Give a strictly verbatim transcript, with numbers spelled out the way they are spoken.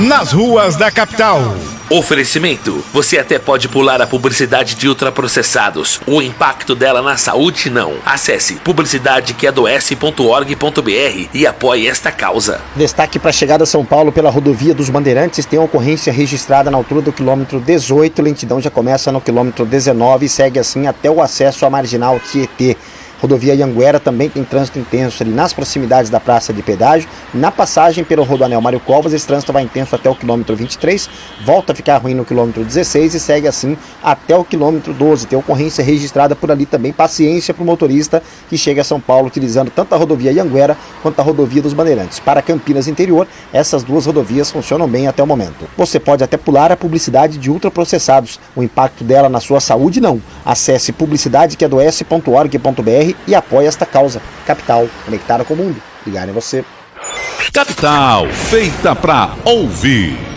nas ruas da capital. Oferecimento: você até pode pular a publicidade de ultraprocessados. O impacto dela na saúde, não. Acesse publicidade que adoece ponto org ponto br e apoie esta causa. Destaque para a chegada a São Paulo pela rodovia dos Bandeirantes. Tem uma ocorrência registrada na altura do quilômetro dezoito. Lentidão já começa no quilômetro dezenove e segue assim até o acesso à Marginal Tietê. Rodovia Anhanguera também tem trânsito intenso ali nas proximidades da praça de pedágio. Na passagem pelo Rodoanel Mário Covas, esse trânsito vai intenso até o quilômetro vinte e três, volta a ficar ruim no quilômetro dezesseis e segue assim até o quilômetro doze. Tem ocorrência registrada por ali também. Paciência para o motorista que chega a São Paulo utilizando tanto a rodovia Anhanguera quanto a rodovia dos Bandeirantes. Para Campinas Interior, essas duas rodovias funcionam bem até o momento. Você pode até pular a publicidade de ultraprocessados. O impacto dela na sua saúde, não. Acesse publicidade que adoece ponto org ponto br e apoie esta causa. Capital, conectada com o mundo. Ligar em você. Capital, feita pra ouvir.